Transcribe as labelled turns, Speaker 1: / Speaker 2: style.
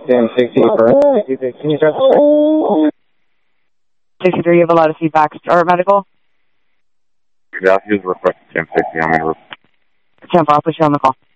Speaker 1: 1060 for... Can you start the...
Speaker 2: 63, you have a lot of feedback. Start medical.
Speaker 3: Good afternoon, request 1060. I'm in.
Speaker 2: 10-4, I'll put you on the call.